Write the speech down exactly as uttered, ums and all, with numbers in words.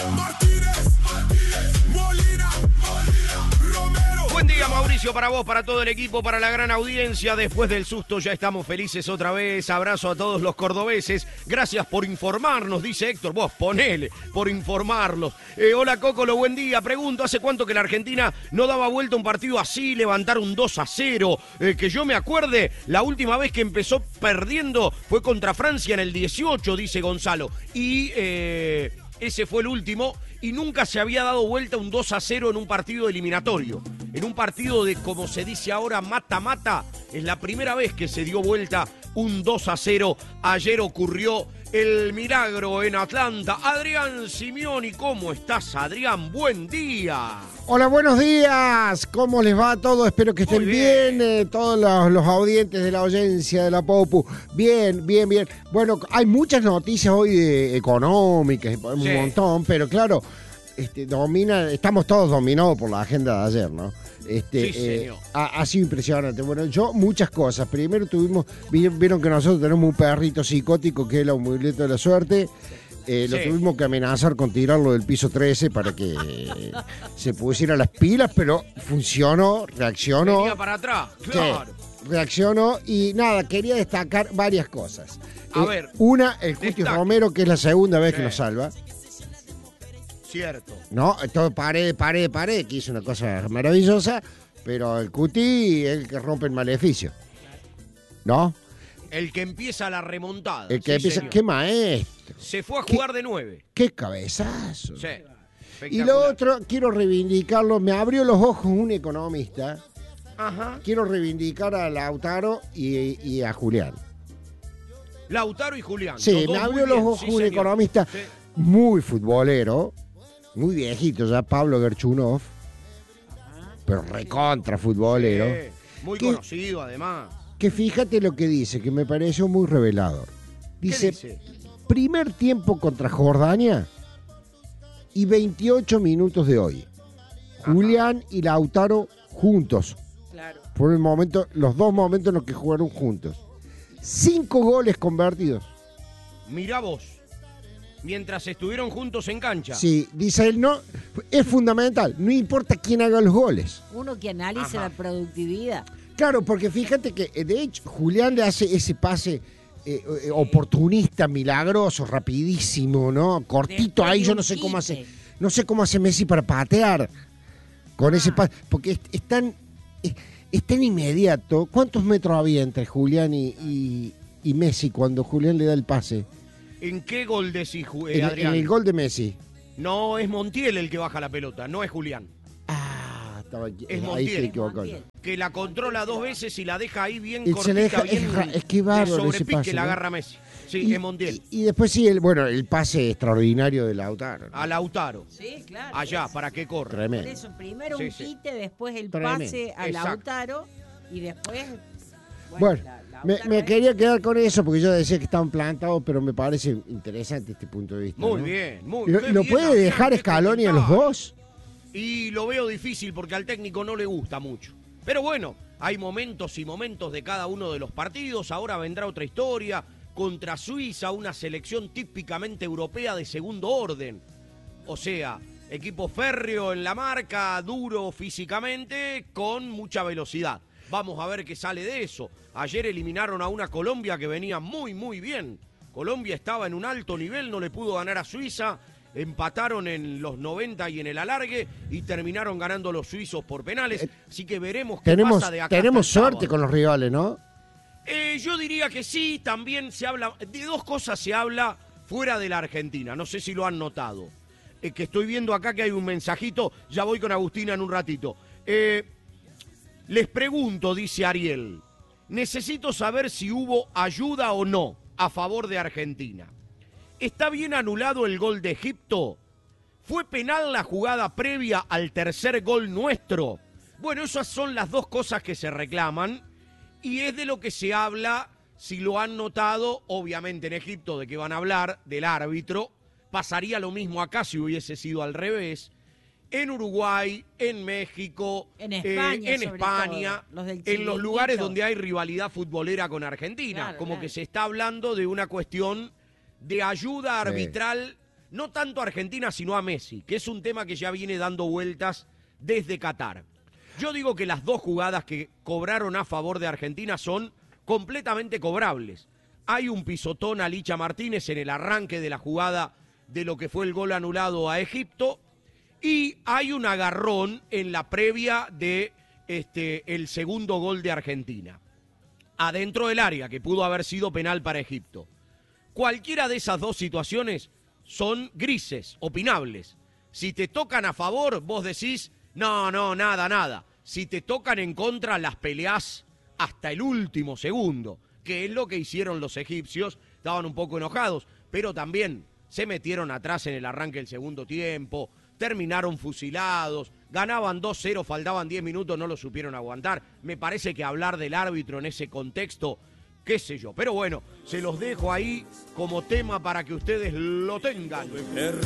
Martínez, Martínez, Molina, Molina, Romero. Buen día, Mauricio, para vos, para todo el equipo, para la gran audiencia. Después del susto ya estamos felices otra vez. Abrazo a todos los cordobeses. Gracias por informarnos, dice Héctor. Vos, ponele, por informarlos. Eh, hola, Cocolo, buen día. Pregunto, ¿hace cuánto que la Argentina no daba vuelta un partido así, levantar un dos a cero? Eh, que yo me acuerde, la última vez que empezó perdiendo fue contra Francia en el dieciocho, dice Gonzalo. Y eh, ese fue el último. Y nunca se había dado vuelta un dos a cero en un partido eliminatorio. En un partido de, como se dice ahora, mata-mata, es la primera vez que se dio vuelta un dos a cero. Ayer ocurrió el milagro en Atlanta. Adrián Simioni, ¿cómo estás, Adrián? Buen día. Hola, buenos días. ¿Cómo les va a todos? Espero que estén Muy bien. bien, eh, todos los, los audientes de la audiencia de la Popu. Bien, bien, bien. Bueno, hay muchas noticias hoy de económicas, un Sí. montón, pero claro, este, domina, estamos todos dominados por la agenda de ayer, ¿no? Este, Sí, eh, señor. ha, ha sido impresionante. Bueno, yo muchas cosas. Primero tuvimos, vi- vieron que nosotros tenemos un perrito psicótico que es el amuleto de la suerte. Eh, lo Sí. tuvimos que amenazar con tirarlo del piso trece para que eh, se pusiera las pilas, pero funcionó, reaccionó. Venía para atrás, claro. Sí, reaccionó y nada, quería destacar varias cosas. A ver, Una, el Cuti destaque. Romero, que es la segunda vez Sí. que nos salva. Cierto. No, todo pared, pared, pared, que hizo una cosa maravillosa, pero el Cuti es el que rompe el maleficio. ¿No? El que empieza la remontada. El que Sí, empieza, señor. qué maestro, Se fue a jugar de nueve. qué cabezazo. Sí. Y lo Espectacular. otro, quiero reivindicarlo, me abrió los ojos un economista, Ajá. quiero reivindicar a Lautaro y, y a Julián. Lautaro y Julián. Sí, los dos me muy abrió los bien, ojos sí, un señor. economista Sí. muy futbolero, muy viejito ya, Pablo Gerchunov, pero recontra futbolero, Sí, muy ¿Qué? conocido, además. que fíjate lo que dice, que me pareció muy revelador. Dice, ¿Qué dice? primer tiempo contra Jordania y veintiocho minutos de hoy. Ajá. Julián y Lautaro juntos. Claro. Por el momento, los dos momentos en los que jugaron juntos. Cinco goles convertidos. Mirá vos. Mientras estuvieron juntos en cancha. Sí, dice él, no, es fundamental, no importa quién haga los goles. Uno que analice Ajá. la productividad. Claro, porque fíjate que, eh, de hecho, Julián le hace ese pase eh, eh, oportunista, milagroso, rapidísimo, ¿no? Cortito Después ahí, de yo un no sé cómo quite. hace, no sé cómo hace Messi para patear con ese Ah. pase, porque es, es tan, es, es tan inmediato. ¿Cuántos metros había entre Julián y, y- y Messi cuando Julián le da el pase? ¿En qué gol decís, Ju- eh, En, Adrián? en el gol de Messi. No, es Montiel el que baja la pelota, no es Julián. Ah, estaba aquí, Es ahí Montiel. estoy equivocado. Montiel. Que la controla dos veces y la deja ahí bien Y se cortita, le deja- bien es ra- es que de bárbaro ese sobrepique, pase, la ¿no? agarra Messi. Sí, y, es Montiel. y- y después sí, el, bueno, el pase extraordinario de Lautaro, ¿no? A Lautaro. Sí, claro. Allá, Es- para que corra. Por Tremendo. eso, primero Sí, un sí. quite, después el Tremendo. pase a Exacto. Lautaro y después. Bueno, la- me, Lautaro me es- quería quedar con eso porque yo decía que estaban plantados, pero me parece interesante este punto de vista. Muy ¿no? bien, muy ¿Lo, qué lo bien, puede Adrián, dejar qué Scaloni a los comentario. dos? Y lo veo difícil porque al técnico no le gusta mucho. Pero bueno, hay momentos y momentos de cada uno de los partidos. Ahora vendrá otra historia contra Suiza, una selección típicamente europea de segundo orden. O sea, equipo férreo en la marca, duro físicamente, con mucha velocidad. Vamos a ver qué sale de eso. Ayer eliminaron a una Colombia que venía muy, muy bien. Colombia estaba en un alto nivel, no le pudo ganar a Suiza. Empataron en los noventa y en el alargue y terminaron ganando los suizos por penales. Así que veremos qué Tenemos, pasa de acá tenemos hasta el suerte sábado. con los rivales, ¿no? Eh, yo diría que sí, también se habla, de dos cosas se habla fuera de la Argentina, no sé si lo han notado. Eh, que estoy viendo acá que hay un mensajito, ya voy con Agustina en un ratito. Eh, les pregunto, dice Ariel, necesito saber si hubo ayuda o no a favor de Argentina. ¿Está bien anulado el gol de Egipto? ¿Fue penal la jugada previa al tercer gol nuestro? Bueno, esas son las dos cosas que se reclaman y es de lo que se habla, si lo han notado, obviamente en Egipto, de qué van a hablar, del árbitro. Pasaría lo mismo acá si hubiese sido al revés. En Uruguay, en México, En España, eh, en sobre España, todo, los del en los chiringuito. lugares donde hay rivalidad futbolera con Argentina. Claro, como claro. que se está hablando de una cuestión de ayuda arbitral no tanto a Argentina, sino a Messi, que es un tema que ya viene dando vueltas desde Qatar. Yo digo que las dos jugadas que cobraron a favor de Argentina son completamente cobrables. Hay un pisotón a Licha Martínez en el arranque de la jugada de lo que fue el gol anulado a Egipto, y hay un agarrón en la previa de este, el segundo gol de Argentina, adentro del área, que pudo haber sido penal para Egipto. Cualquiera de esas dos situaciones son grises, opinables. Si te tocan a favor, vos decís, no, no, nada, nada. Si te tocan en contra, las peleás hasta el último segundo, que es lo que hicieron los egipcios. Estaban un poco enojados, pero también se metieron atrás en el arranque del segundo tiempo, terminaron fusilados, ganaban dos cero, faltaban diez minutos, no lo supieron aguantar. Me parece que hablar del árbitro en ese contexto, qué sé yo. Pero bueno, se los dejo ahí como tema para que ustedes lo tengan.